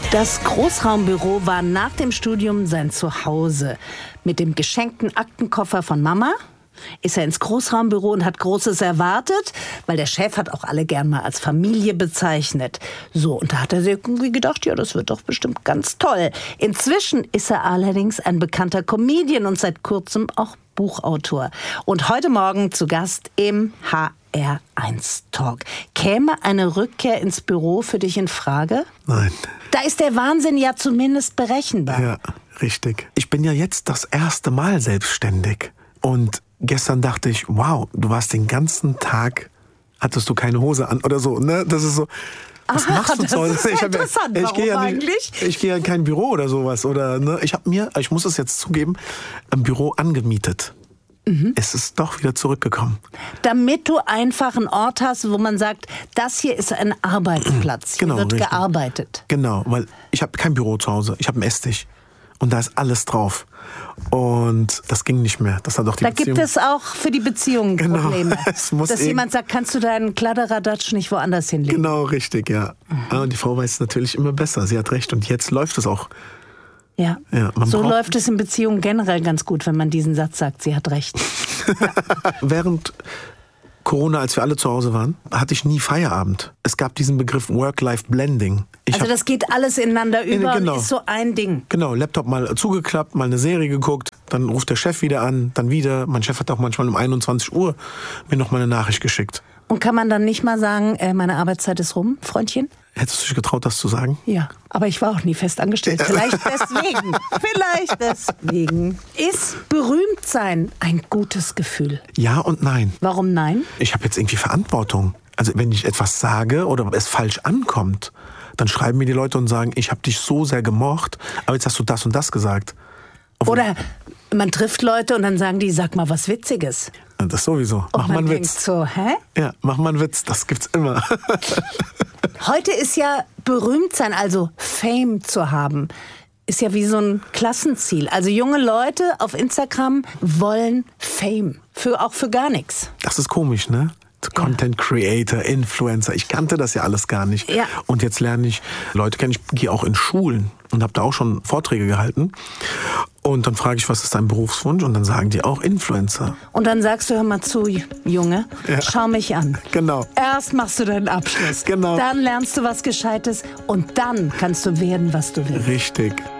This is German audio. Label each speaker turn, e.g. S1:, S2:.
S1: Das Großraumbüro war nach dem Studium sein Zuhause. Mit dem geschenkten Aktenkoffer von Mama ist er ins Großraumbüro und hat Großes erwartet, weil der Chef hat auch alle gern mal als Familie bezeichnet. So, und da hat er sich irgendwie gedacht, ja, das wird doch bestimmt ganz toll. Inzwischen ist er allerdings ein bekannter Comedian und seit kurzem auch Buchautor. Und heute Morgen zu Gast im HR1 Talk. Käme eine Rückkehr ins Büro für dich in Frage?
S2: Nein.
S1: Da ist der Wahnsinn ja zumindest berechenbar.
S2: Ja, richtig. Ich bin ja jetzt das erste Mal selbstständig. Und gestern dachte ich, wow, du warst den ganzen Tag, hattest du keine Hose an oder so, ne? Das ist so, was machst du zu Hause?
S1: Das ist interessant.
S2: Ich gehe ja nicht,
S1: eigentlich?
S2: ich gehe ja in kein Büro oder sowas. Oder, ne? Ich muss es jetzt zugeben, ein Büro angemietet. Es ist doch wieder zurückgekommen.
S1: Damit du einfach einen Ort hast, wo man sagt, das hier ist ein Arbeitsplatz, hier wird
S2: richtig.
S1: gearbeitet.
S2: Genau, weil ich habe kein Büro zu Hause, ich habe einen Esstisch. Und da ist alles drauf. Und das ging nicht mehr. Das hat auch die Beziehung.
S1: Gibt es auch für die Beziehungen Probleme.
S2: Genau.
S1: Dass jemand sagt, kannst du deinen Kladderadatsch nicht woanders hinlegen?
S2: Genau, richtig, ja. Und die Frau weiß es natürlich immer besser. Sie hat recht. Und jetzt läuft es auch.
S1: Ja, so läuft es in Beziehungen generell ganz gut, wenn man diesen Satz sagt, sie hat recht. Ja.
S2: Während Corona, als wir alle zu Hause waren, hatte ich nie Feierabend. Es gab diesen Begriff Work-Life-Blending.
S1: Also das geht alles ineinander über
S2: genau.
S1: und ist so ein Ding.
S2: Genau, Laptop mal zugeklappt, mal eine Serie geguckt, dann ruft der Chef wieder an, dann wieder. Mein Chef hat auch manchmal um 21 Uhr mir noch mal eine Nachricht geschickt.
S1: Und kann man dann nicht mal sagen, meine Arbeitszeit ist rum, Freundchen?
S2: Hättest du dich getraut, das zu sagen?
S1: Ja, aber ich war auch nie fest angestellt. Vielleicht deswegen. Vielleicht deswegen. Ist berühmt sein ein gutes Gefühl?
S2: Ja und nein.
S1: Warum nein?
S2: Ich habe jetzt irgendwie Verantwortung. Also wenn ich etwas sage oder es falsch ankommt, dann schreiben mir die Leute und sagen, ich habe dich so sehr gemocht, aber jetzt hast du das und das gesagt.
S1: Oder man trifft Leute und dann sagen die, sag mal was Witziges.
S2: Das sowieso. Mach mal einen Witz.
S1: So, hä?
S2: Ja, mach mal einen Witz, das gibt's immer.
S1: Heute ist ja berühmt sein, also Fame zu haben, ist ja wie so ein Klassenziel. Also junge Leute auf Instagram wollen Fame, auch für gar nichts.
S2: Das ist komisch, ne? Content Creator, Influencer, ich kannte das ja alles gar nicht.
S1: Ja.
S2: Und jetzt lerne ich Leute kennen, ich gehe auch in Schulen und habe da auch schon Vorträge gehalten. Und dann frage ich, was ist dein Berufswunsch? Und dann sagen die auch Influencer.
S1: Und dann sagst du, hör mal zu, Junge, schau mich an.
S2: Genau.
S1: Erst machst du deinen Abschluss.
S2: Genau.
S1: Dann lernst du was Gescheites und dann kannst du werden, was du willst.
S2: Richtig.